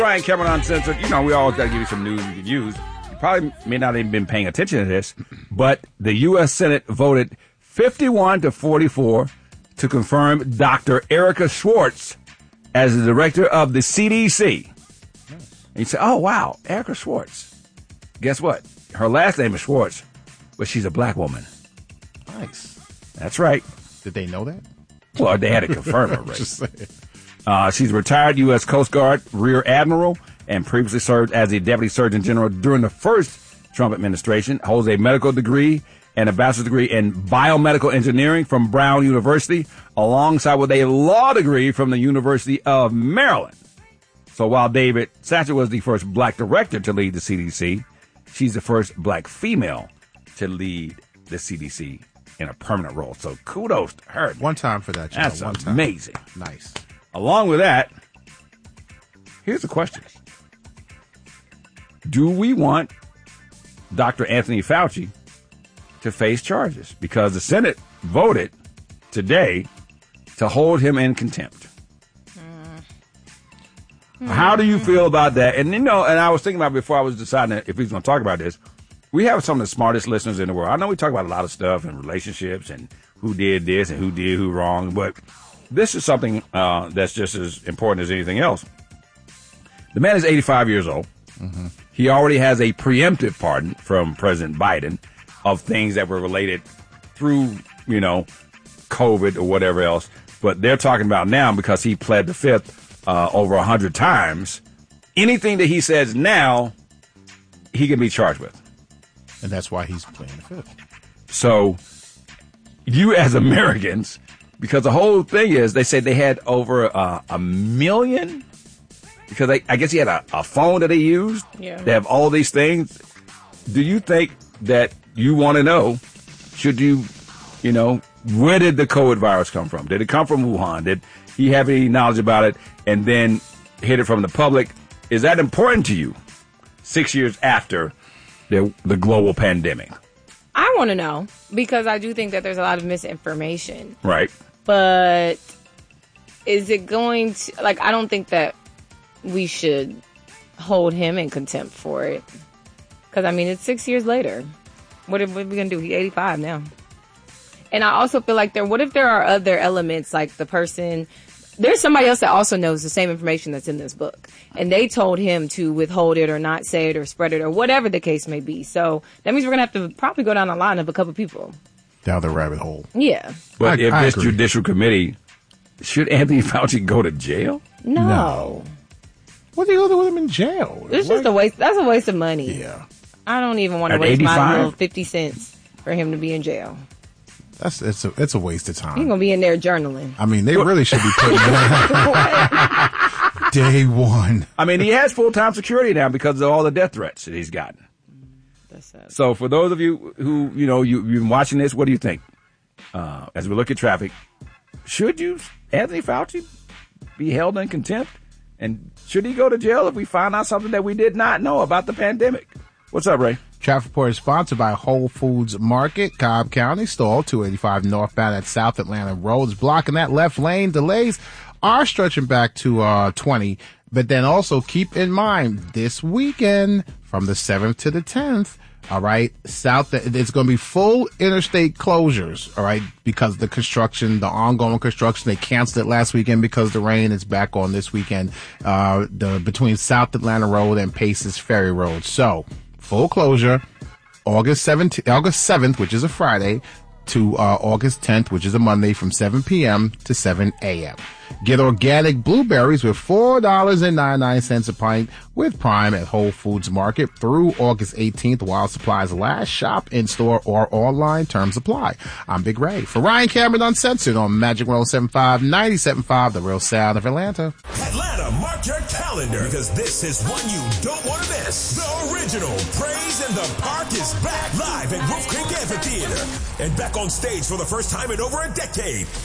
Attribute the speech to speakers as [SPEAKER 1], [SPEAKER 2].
[SPEAKER 1] Brian Cameron Uncensored. You know, we always got to give you some news you can use. You probably may not have even been paying attention to this, but the U.S. Senate voted 51-44 to confirm Dr. Erica Schwartz as the director of the CDC. And you say, oh, wow, Erica Schwartz. Guess what? Her last name is Schwartz, but she's a black woman.
[SPEAKER 2] Nice.
[SPEAKER 1] That's right.
[SPEAKER 2] Did they know that?
[SPEAKER 1] Well, they had to confirm it, right?
[SPEAKER 2] Just saying.
[SPEAKER 1] She's a retired U.S. Coast Guard Rear Admiral and previously served as the Deputy Surgeon General during the first Trump administration, holds a medical degree and a bachelor's degree in biomedical engineering from Brown University, alongside with a law degree from the University of Maryland. So while David Satcher was the first black director to lead the CDC, she's the first black female to lead the CDC in a permanent role. So kudos to her.
[SPEAKER 2] One time for that,
[SPEAKER 1] That's
[SPEAKER 2] one time.
[SPEAKER 1] amazing.
[SPEAKER 2] Nice.
[SPEAKER 1] Along with that, here's the question. Do we want Dr. Anthony Fauci to face charges? Because the Senate voted today to hold him in contempt. How do you feel about that? And, you know, and I was thinking about before I was deciding if we was going to talk about this, we have some of the smartest listeners in the world. I know we talk about a lot of stuff and relationships and who did this and who did who wrong, but this is something that's just as important as anything else. The man is 85 years old. Mm-hmm. He already has a preemptive pardon from President Biden of things that were related through, you know, COVID or whatever else. But they're talking about now, because he pled the fifth over 100 times, anything that he says now, he can be charged with.
[SPEAKER 2] And that's why he's playing the fifth.
[SPEAKER 1] So you as Americans, because the whole thing is, they say they had over a million, because I guess he had a phone that they used.
[SPEAKER 3] Yeah.
[SPEAKER 1] They have all these things. Do you think that you want to know, should you know, where did the COVID virus come from? Did it come from Wuhan? Did he have any knowledge about it and then hid it from the public? Is that important to you 6 years after the global pandemic?
[SPEAKER 3] I want to know, because I do think that there's a lot of misinformation.
[SPEAKER 1] Right.
[SPEAKER 3] But is it going to, like, I don't think that we should hold him in contempt for it. Because, I mean, it's 6 years later. What are we going to do? He's 85 now. And I also feel like what if there are other elements, like the person, there's somebody else that also knows the same information that's in this book. And they told him to withhold it or not say it or spread it or whatever the case may be. So that means we're going to have to probably go down the line of a couple people.
[SPEAKER 2] Down the rabbit hole.
[SPEAKER 3] Yeah.
[SPEAKER 1] But if
[SPEAKER 2] I
[SPEAKER 1] this
[SPEAKER 2] agree.
[SPEAKER 1] judicial committee, should Anthony Fauci go to jail?
[SPEAKER 3] No.
[SPEAKER 2] What are you going to do with him in jail?
[SPEAKER 3] It's just a waste. That's a waste of money.
[SPEAKER 2] Yeah.
[SPEAKER 3] I don't even want to
[SPEAKER 1] At
[SPEAKER 3] waste
[SPEAKER 1] 85?
[SPEAKER 3] my little 50 cents for him to be in jail.
[SPEAKER 2] It's a waste of time.
[SPEAKER 3] He's going to be in there journaling.
[SPEAKER 2] I mean, they really should be putting that day one.
[SPEAKER 1] I mean, he has full-time security now because of all the death threats that he's gotten.
[SPEAKER 3] That's sad.
[SPEAKER 1] So for those of you who, you know, you've been watching this, what do you think? As we look at traffic, should Anthony Fauci be held in contempt? And should he go to jail if we find out something that we did not know about the pandemic? What's up, Ray?
[SPEAKER 2] Traffic report is sponsored by Whole Foods Market, Cobb County. Stall 285 northbound at South Atlanta Road is blocking that left lane. Delays are stretching back to 20. But then also keep in mind, this weekend from the 7th to the 10th, all right, it's going to be full interstate closures, all right, because the ongoing construction, they canceled it last weekend because of the rain. It's back on this weekend, between South Atlanta Road and Paces Ferry Road. So, full closure, August 7th, which is a Friday, to August 10th, which is a Monday, from 7 p.m. to 7 a.m. Get organic blueberries with $4.99 a pint with Prime at Whole Foods Market through August 18th while supplies last. Shop in store or online. Terms apply. I'm Big Ray. For Ryan Cameron Uncensored on Magic 107.5, 97.5, The Real Sound of Atlanta.
[SPEAKER 4] Atlanta, mark your calendar, because this is one you don't want to miss. The original Praise in the Park is back live at Wolf Creek Amphitheater and back on stage for the first time in over a decade.